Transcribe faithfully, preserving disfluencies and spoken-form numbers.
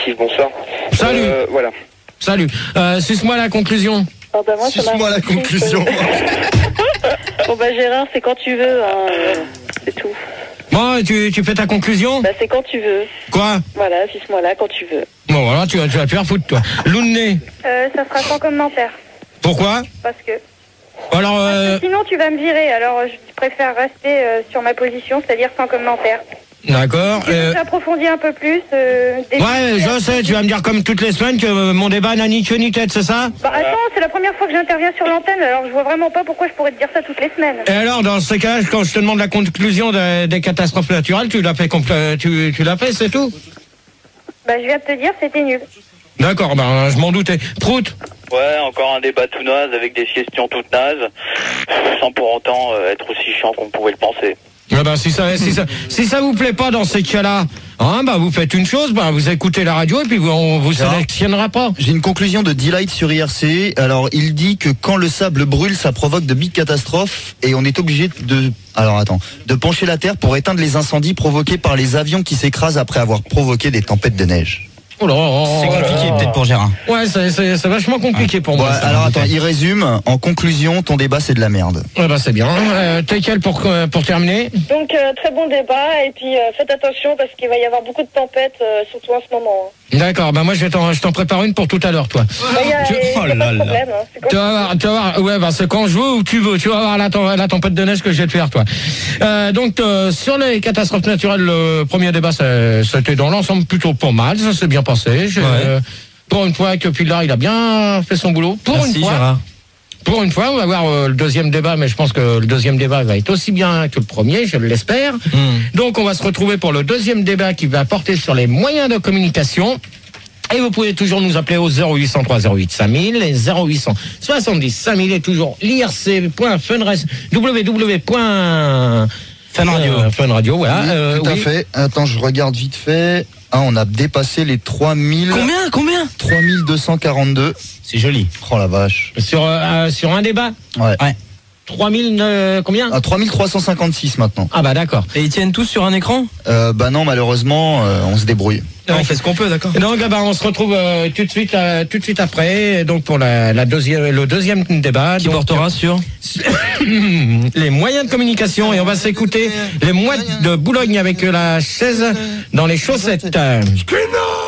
Bonsoir. Salut. Euh, voilà. Salut. Euh, Suce-moi la conclusion. Oh bah moi, Suce-moi la conclusion. Bon bah Gérard, c'est quand tu veux, hein, euh, c'est tout. Bon, tu, tu fais ta conclusion? Bah c'est quand tu veux. Quoi? Voilà, suce-moi là quand tu veux. Bon, voilà, tu vas, tu vas te faire foutre, toi. Louné. Euh, ça sera sans commentaire. Pourquoi? Parce que... Alors, euh... Sinon tu vas me virer, alors je préfère rester euh, sur ma position, c'est-à-dire sans commentaire. D'accord. Si Euh... tu approfondis un peu plus... Euh, ouais, je sais, tu vas me dire comme toutes les semaines que euh, mon débat n'a ni queue ni tête, c'est ça? Bah attends, c'est la première fois que j'interviens sur l'antenne, alors je vois vraiment pas pourquoi je pourrais te dire ça toutes les semaines. Et alors, dans ce cas, quand je te demande la conclusion des, des catastrophes naturelles, tu l'as fait, compl- tu, tu l'as fait, c'est tout? Bah je viens de te dire, c'était nul. D'accord, ben je m'en doutais. Prout. Ouais, encore un débat tout naze avec des questions toutes nazes, sans pour autant euh, être aussi chiant qu'on pouvait le penser. Ah bah, si ça, si ça, si ça vous plaît pas dans ces cas-là, hein, bah vous faites une chose, bah vous écoutez la radio et puis vous, on vous sélectionnera pas. J'ai une conclusion de D-Light sur I R C. Alors, il dit que quand le sable brûle, ça provoque de big catastrophes et on est obligé de, alors attends, de pencher la terre pour éteindre les incendies provoqués par les avions qui s'écrasent après avoir provoqué des tempêtes de neige. Oh là, oh, c'est compliqué oh, peut-être pour Gérard. Ouais, c'est, c'est, c'est vachement compliqué pour moi. Ouais, alors attends, il résume. En conclusion, ton débat c'est de la merde. Ouais, bah c'est bien. Euh, T'es quel pour, euh, pour terminer? Donc euh, très bon débat, et puis euh, faites attention parce qu'il va y avoir beaucoup de tempêtes, euh, surtout en ce moment. Hein. D'accord, bah moi je vais t'en, je t'en prépare une pour tout à l'heure, toi. Bah, y a, tu... y a oh pas là de là. problème. Hein. C'est tu, vas voir, tu vas voir, ouais, bah c'est quand je veux ou tu veux. Tu vas voir la, la tempête de neige que je vais te faire, toi. Euh, donc euh, sur les catastrophes naturelles, le premier débat, c'était dans l'ensemble plutôt pas mal, ça s'est bien passé. Je, ouais. euh, pour une fois que Pilar, il a bien fait son boulot. Pour Merci, une fois. Gérard. Pour une fois, on va voir euh, le deuxième débat, mais je pense que le deuxième débat va être aussi bien que le premier, je l'espère. Mm. Donc on va se retrouver pour le deuxième débat qui va porter sur les moyens de communication. Et vous pouvez toujours nous appeler au zéro huit cent trois zéro huit cinq mille et zéro huit cent soixante-dix cinq mille et toujours l'I R C point funradio w w w point fun radio. Euh, Fun Radio, voilà. Oui, euh, tout à oui. fait. Attends, je regarde vite fait. Ah, on a dépassé les trois mille. Combien Combien trois mille deux cent quarante-deux. C'est joli. Oh la vache. Sur, euh, sur un débat Ouais. Ouais. trois mille, euh, combien? À trois mille trois cent cinquante-six maintenant. Ah bah d'accord. Et ils tiennent tous sur un écran? Euh, bah non, malheureusement, euh, on se débrouille. Ah, on fait ce qu'on peut, d'accord. Donc bah, on se retrouve euh, tout de suite euh, tout de suite après, donc pour la, la deuxième, le deuxième débat. Qui donc, portera sur les moyens de communication, et on va s'écouter les mouettes de Boulogne avec la chaise dans les chaussettes.